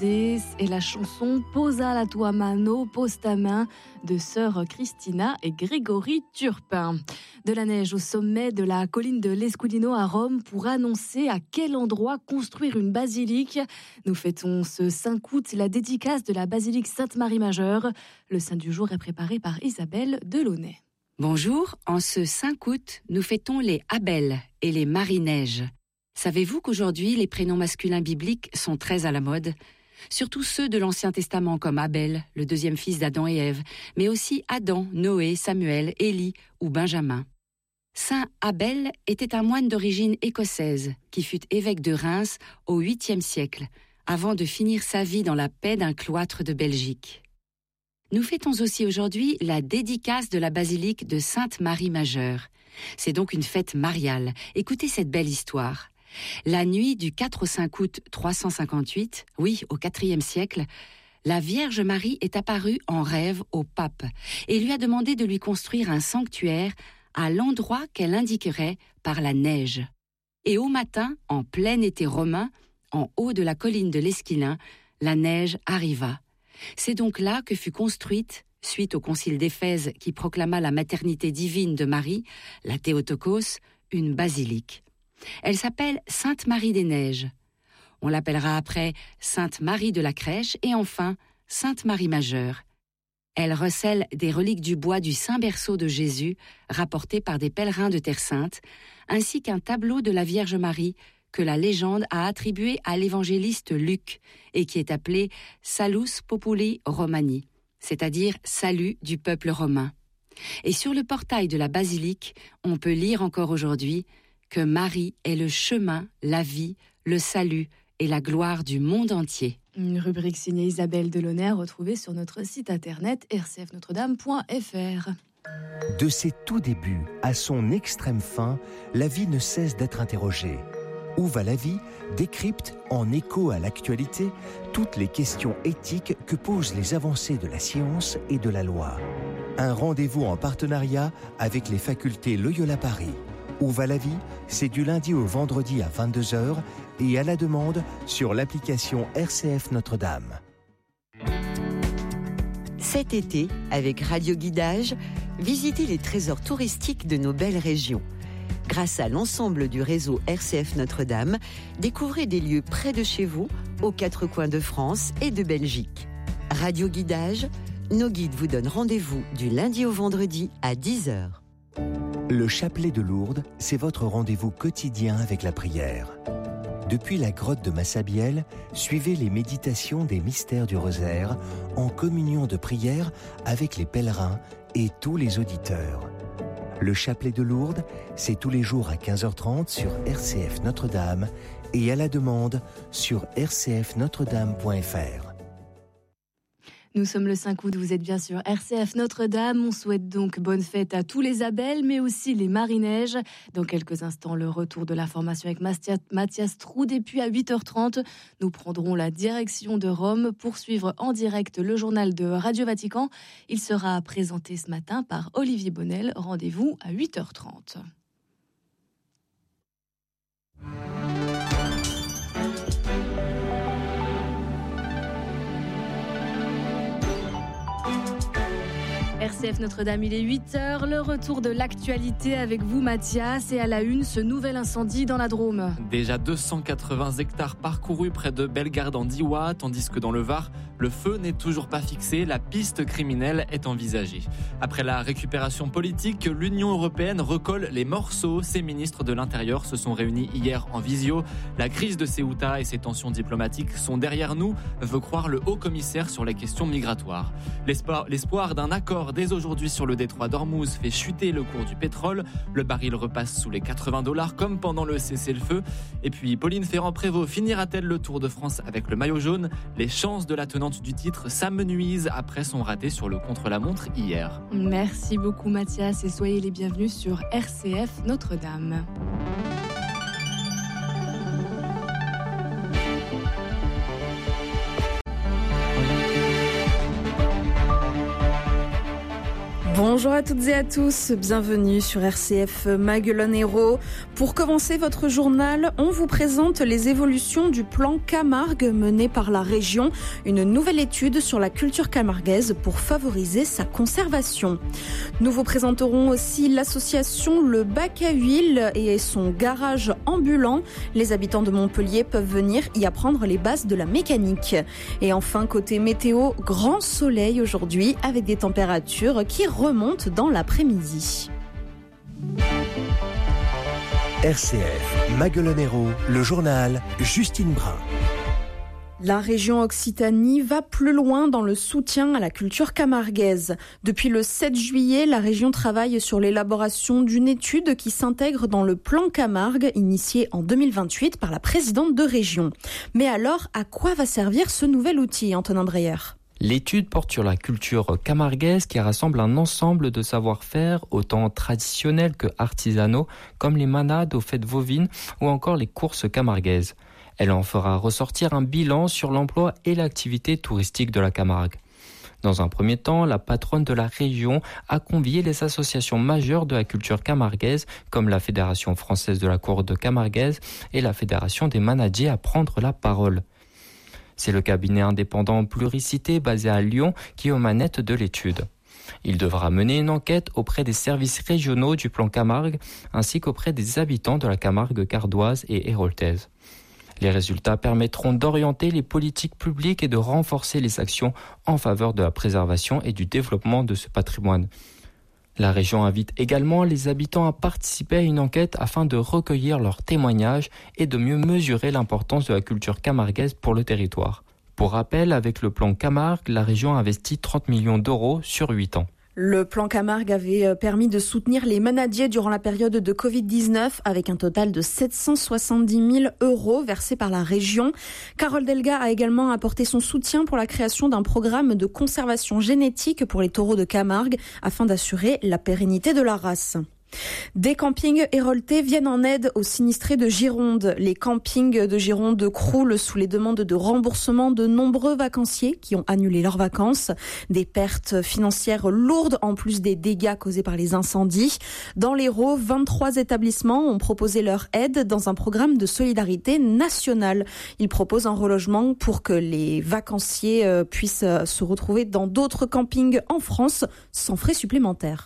et la chanson Posa la tua mano, pose ta main de sœurs Christina et Grégory Turpin. De la neige au sommet de la colline de l'Escudino à Rome pour annoncer à quel endroit construire une basilique. Nous fêtons ce 5 août la dédicace de la basilique Sainte-Marie-Majeure. Le saint du jour est préparé par Isabelle Delaunay. Bonjour, en ce 5 août, nous fêtons les Abel et les Marie-Neige. Savez-vous qu'aujourd'hui, les prénoms masculins bibliques sont très à la mode ? Surtout ceux de l'Ancien Testament comme Abel, le deuxième fils d'Adam et Ève, mais aussi Adam, Noé, Samuel, Élie ou Benjamin. Saint Abel était un moine d'origine écossaise qui fut évêque de Reims au 8e siècle, avant de finir sa vie dans la paix d'un cloître de Belgique. Nous fêtons aussi aujourd'hui la dédicace de la basilique de Sainte-Marie-Majeure. C'est donc une fête mariale. Écoutez cette belle histoire. La nuit du 4 au 5 août 358, oui, au IVe siècle, la Vierge Marie est apparue en rêve au pape et lui a demandé de lui construire un sanctuaire à l'endroit qu'elle indiquerait par la neige. Et au matin, en plein été romain, en haut de la colline de l'Esquilin, la neige arriva. C'est donc là que fut construite, suite au concile d'Éphèse qui proclama la maternité divine de Marie, la Théotokos, une basilique. Elle s'appelle Sainte Marie des Neiges. On l'appellera après Sainte Marie de la Crèche et enfin Sainte Marie Majeure. Elle recèle des reliques du bois du Saint Berceau de Jésus, rapportées par des pèlerins de Terre Sainte, ainsi qu'un tableau de la Vierge Marie que la légende a attribué à l'évangéliste Luc et qui est appelé Salus Populi Romani, c'est-à-dire salut du peuple romain. Et sur le portail de la basilique, on peut lire encore aujourd'hui que Marie est le chemin, la vie, le salut et la gloire du monde entier. Une rubrique signée Isabelle Delaunay retrouvée sur notre site internet rcfnotredame.fr. De ses tout débuts à son extrême fin, la vie ne cesse d'être interrogée. Où va la vie décrypte, en écho à l'actualité, toutes les questions éthiques que posent les avancées de la science et de la loi. Un rendez-vous en partenariat avec les facultés Loyola Paris. Où va la vie ? C'est du lundi au vendredi à 22h et à la demande sur l'application RCF Notre-Dame. Cet été, avec Radio Guidage, visitez les trésors touristiques de nos belles régions. Grâce à l'ensemble du réseau RCF Notre-Dame, découvrez des lieux près de chez vous, aux 4 coins de France et de Belgique. Radio Guidage, nos guides vous donnent rendez-vous du lundi au vendredi à 10h. Le chapelet de Lourdes, c'est votre rendez-vous quotidien avec la prière. Depuis la grotte de Massabielle, suivez les méditations des mystères du rosaire en communion de prière avec les pèlerins et tous les auditeurs. Le chapelet de Lourdes, c'est tous les jours à 15h30 sur RCF Notre-Dame et à la demande sur rcfnotredame.fr. Nous sommes le 5 août, vous êtes bien sûr RCF Notre-Dame. On souhaite donc bonne fête à tous les Abel, mais aussi les Marie-Neige. Dans quelques instants, le retour de l'information avec Mathias Troud. Et puis à 8h30, nous prendrons la direction de Rome pour suivre en direct le journal de Radio Vatican. Il sera présenté ce matin par Olivier Bonnel. Rendez-vous à 8h30. RCF Notre-Dame, il est 8h, le retour de l'actualité avec vous Mathias et à la une, ce nouvel incendie dans la Drôme. Déjà 280 hectares parcourus près de Bellegarde en Diois, tandis que dans le Var, le feu n'est toujours pas fixé, la piste criminelle est envisagée. Après la récupération politique, l'Union européenne recolle les morceaux. Ses ministres de l'Intérieur se sont réunis hier en visio. La crise de Ceuta et ses tensions diplomatiques sont derrière nous, veut croire le haut-commissaire sur les questions migratoires. L'espoir d'un accord dès aujourd'hui sur le détroit d'Ormuz fait chuter le cours du pétrole. Le baril repasse sous les $80 comme pendant le cessez-le-feu. Et puis Pauline Ferrand-Prévot finira-t-elle le Tour de France avec le maillot jaune ? Les chances de la tenante du titre s'amenuisent après son raté sur le contre-la-montre hier. Merci beaucoup Mathias et soyez les bienvenus sur RCF Notre-Dame. Bonjour. Bonjour à toutes et à tous, bienvenue sur RCF Maguelone Hérault. Pour commencer votre journal, on vous présente les évolutions du plan Camargue mené par la région, une nouvelle étude sur la culture camarguaise pour favoriser sa conservation. Nous vous présenterons aussi l'association Le Bac à Huile et son garage ambulant. Les habitants de Montpellier peuvent venir y apprendre les bases de la mécanique. Et enfin, côté météo, grand soleil aujourd'hui avec des températures qui remonte dans l'après-midi. RCF Maguelone Hérault, le journal Justine Brun. La région Occitanie va plus loin dans le soutien à la culture camarguaise. Depuis le 7 juillet, la région travaille sur l'élaboration d'une étude qui s'intègre dans le plan Camargue, initié en 2028 par la présidente de région. Mais alors, à quoi va servir ce nouvel outil, Antonin Breyer ? L'étude porte sur la culture camarguaise qui rassemble un ensemble de savoir-faire autant traditionnels que artisanaux, comme les manades aux fêtes vovines ou encore les courses camarguaises. Elle en fera ressortir un bilan sur l'emploi et l'activité touristique de la Camargue. Dans un premier temps, la patronne de la région a convié les associations majeures de la culture camarguaise, comme la Fédération française de la courte camarguaise et la Fédération des manadiers, à prendre la parole. C'est le cabinet indépendant Pluricité basé à Lyon qui est aux manettes de l'étude. Il devra mener une enquête auprès des services régionaux du plan Camargue ainsi qu'auprès des habitants de la Camargue cardoise et héraultaise. Les résultats permettront d'orienter les politiques publiques et de renforcer les actions en faveur de la préservation et du développement de ce patrimoine. La région invite également les habitants à participer à une enquête afin de recueillir leurs témoignages et de mieux mesurer l'importance de la culture camarguaise pour le territoire. Pour rappel, avec le plan Camargue, la région a investi 30 millions d'euros sur 8 ans. Le plan Camargue avait permis de soutenir les manadiers durant la période de Covid-19 avec un total de 770 000 € versés par la région. Carole Delga a également apporté son soutien pour la création d'un programme de conservation génétique pour les taureaux de Camargue afin d'assurer la pérennité de la race. Des campings héraultais viennent en aide aux sinistrés de Gironde. Les campings de Gironde croulent sous les demandes de remboursement de nombreux vacanciers qui ont annulé leurs vacances. Des pertes financières lourdes en plus des dégâts causés par les incendies. Dans l'Hérault, 23 établissements ont proposé leur aide dans un programme de solidarité nationale. Ils proposent un relogement pour que les vacanciers puissent se retrouver dans d'autres campings en France sans frais supplémentaires.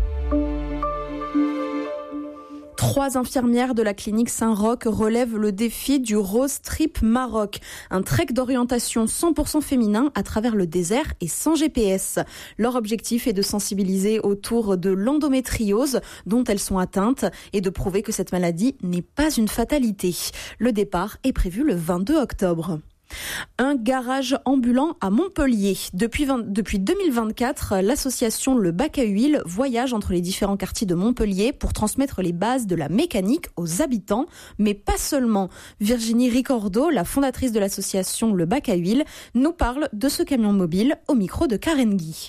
3 infirmières de la clinique Saint-Roch relèvent le défi du Rose Trip Maroc, un trek d'orientation 100% féminin à travers le désert et sans GPS. Leur objectif est de sensibiliser autour de l'endométriose dont elles sont atteintes et de prouver que cette maladie n'est pas une fatalité. Le départ est prévu le 22 octobre. Un garage ambulant à Montpellier. Depuis 2024, l'association Le Bac à Huile voyage entre les différents quartiers de Montpellier pour transmettre les bases de la mécanique aux habitants, mais pas seulement. Virginie Ricordo, la fondatrice de l'association Le Bac à Huile, nous parle de ce camion mobile au micro de Karen Guy.